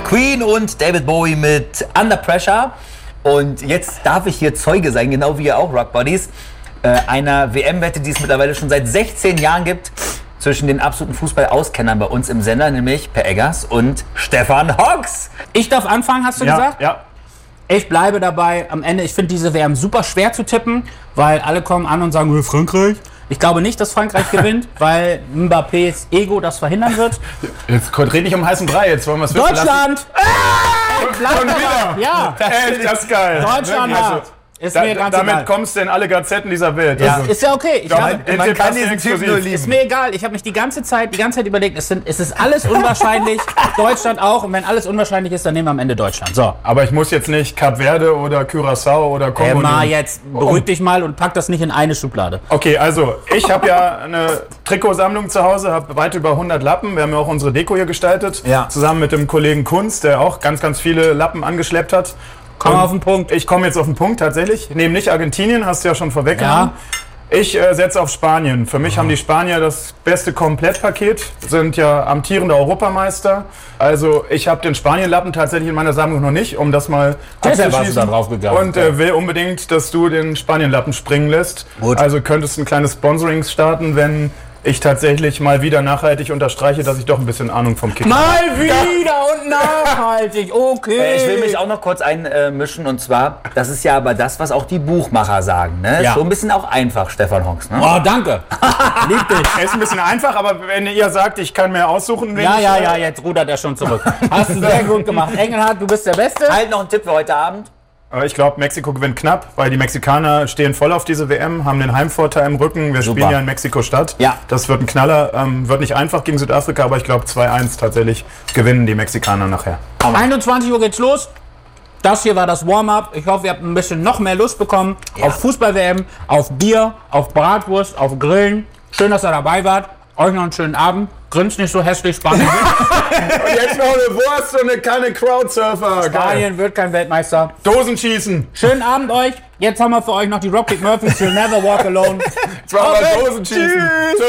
Queen und David Bowie mit Under Pressure. Und jetzt darf ich hier Zeuge sein, genau wie ihr auch, Rock Buddies, einer WM-Wette, die es mittlerweile schon seit 16 Jahren gibt, zwischen den absoluten Fußball-Auskennern bei uns im Sender, nämlich Per Eggers und Stefan Hooks. Ich darf anfangen, hast du gesagt? Ja. Ich bleibe dabei. Am Ende, ich finde diese WM super schwer zu tippen, weil alle kommen an und sagen, Frankreich. Ich glaube nicht, dass Frankreich gewinnt, weil Mbappés Ego das verhindern wird. Jetzt rede ich um heißen Brei, jetzt wollen wir es wissen Deutschland! Schon wieder? Ja, Das ist geil. Deutschland, Wirklich, ja. Ist mir ganz damit egal. kommst du in alle Gazetten dieser Welt. Ja, Also, ist ja okay. Man kann diesen Typ nur lieben. Ist mir egal. Ich habe mich die ganze Zeit überlegt, es ist alles unwahrscheinlich. Deutschland auch. Und wenn alles unwahrscheinlich ist, dann nehmen wir am Ende Deutschland. So. aber ich muss jetzt nicht Kap Verde oder Curaçao oder Kongo Mal nehmen. jetzt, beruhig dich mal und pack das nicht in eine Schublade. Okay, also ich habe ja eine Trikotsammlung zu Hause, habe weit über 100 Lappen. Wir haben ja auch unsere Deko hier gestaltet, Ja. zusammen mit dem Kollegen Kunz, der auch ganz, ganz viele Lappen angeschleppt hat. Komm auf den Punkt. Ich komme jetzt auf den Punkt tatsächlich. Ich nehme nicht Argentinien, hast du ja schon vorweggenommen. Ja. Ich setze auf Spanien. Für mich haben die Spanier das beste Komplettpaket, sind ja amtierende Europameister. Also ich habe den Spanien-Lappen tatsächlich in meiner Sammlung noch nicht, um das mal Deshalb warst du abzuschließen. da drauf gegangen. Und will unbedingt, dass du den Spanien-Lappen springen lässt. Gut. Also könntest ein kleines Sponsoring starten, wenn ich tatsächlich mal wieder nachhaltig unterstreiche, dass ich doch ein bisschen Ahnung vom Kicken habe. Mal wieder und nachhaltig. Okay. Ich will mich auch noch kurz einmischen, und zwar, das ist ja aber das, was auch die Buchmacher sagen. Ne? Ja. So ein bisschen auch einfach, Stefan Hooks. Ne? Oh, danke. Lieb dich. Ist ein bisschen einfach, aber wenn ihr sagt, ich kann mir aussuchen, wen ich, Ja, jetzt rudert er schon zurück. Hast du sehr gut gemacht. Engelhardt, du bist der Beste. Halt noch ein Tipp für heute Abend. Aber ich glaube, Mexiko gewinnt knapp, weil die Mexikaner stehen voll auf diese WM, haben den Heimvorteil im Rücken. Wir spielen ja in Mexiko-Stadt. Ja. Das wird ein Knaller. Wird nicht einfach gegen Südafrika, aber ich glaube 2-1 tatsächlich gewinnen die Mexikaner nachher. 21 Uhr geht's los. Das hier war das Warm-up. Ich hoffe, ihr habt ein bisschen noch mehr Lust bekommen auf Fußball-WM, auf Bier, auf Bratwurst, auf Grillen. Schön, dass ihr dabei wart. Euch noch einen schönen Abend. Grinst nicht so hässlich, Spanien. Und jetzt noch eine Wurst und eine Kanne Crowdsurfer. Geil. Spanien wird kein Weltmeister. Dosenschießen. Schönen Abend euch. Jetzt haben wir für euch noch die Rocket Murphys. You'll never walk alone. Zweimal Dosenschießen.